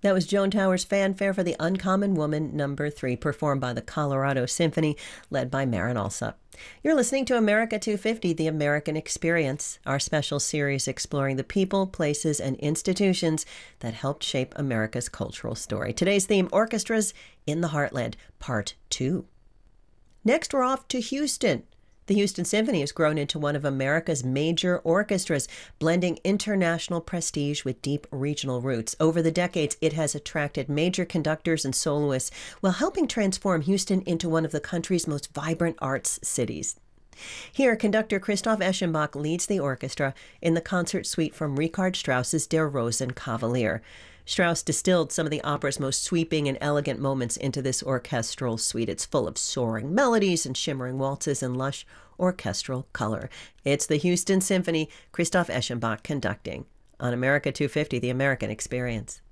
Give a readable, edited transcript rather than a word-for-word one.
That was Joan Tower's fanfare for The Uncommon Woman Number 3, performed by the Colorado Symphony, led by Marin Alsop. You're listening to America 250, The American Experience, our special series exploring the people, places, and institutions that helped shape America's cultural story. Today's theme, Orchestras in the Heartland, Part 2. Next, we're off to Houston. The Houston Symphony has grown into one of America's major orchestras, blending international prestige with deep regional roots. Over the decades, it has attracted major conductors and soloists while helping transform Houston into one of the country's most vibrant arts cities. Here, conductor Christoph Eschenbach leads the orchestra in the concert suite from Richard Strauss's Der Rosenkavalier. Strauss distilled some of the opera's most sweeping and elegant moments into this orchestral suite. It's full of soaring melodies and shimmering waltzes and lush orchestral color. It's the Houston Symphony, Christoph Eschenbach conducting on America 250, The American Experience.